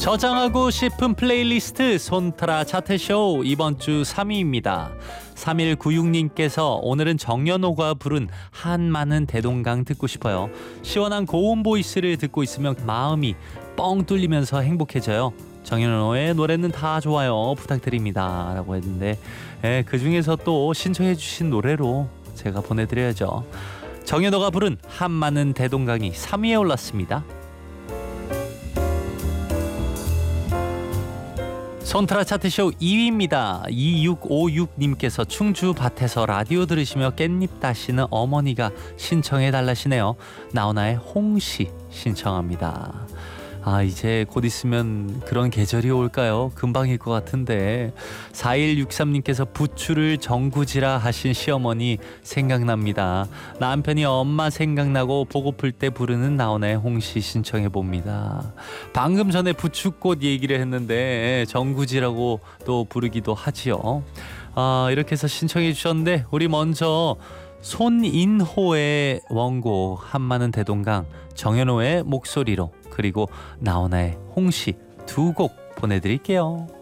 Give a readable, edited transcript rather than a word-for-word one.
저장하고 싶은 플레이리스트 손트라 차트쇼 이번 주 3위입니다. 3196님께서 오늘은 정연호가 부른 한마는 대동강 듣고 싶어요. 시원한 고음 보이스를 듣고 있으면 마음이 뻥 뚫리면서 행복해져요. 정연호의 노래는 다 좋아요. 부탁드립니다. 라고 했는데 그중에서 또 신청해 주신 노래로 제가 보내드려야죠. 정연호가 부른 한마는 대동강이 3위에 올랐습니다. 손트라 차트쇼 2위입니다. 2656님께서 충주 밭에서 라디오 들으시며 깻잎 따시는 어머니가 신청해 달라시네요. 나훈아의 홍시 신청합니다. 이제 곧 있으면 그런 계절이 올까요? 금방일 것 같은데. 4163님께서 부추를 정구지라 하신 시어머니 생각납니다. 남편이 엄마 생각나고 보고플 때 부르는 나훈아의 홍시 신청해봅니다. 방금 전에 부추꽃 얘기를 했는데 정구지라고 또 부르기도 하지요. 이렇게 해서 신청해 주셨는데 우리 먼저 손인호의 원곡 한마는 대동강, 정연호의 목소리로, 그리고 나훈아의 홍시 두 곡 보내드릴게요.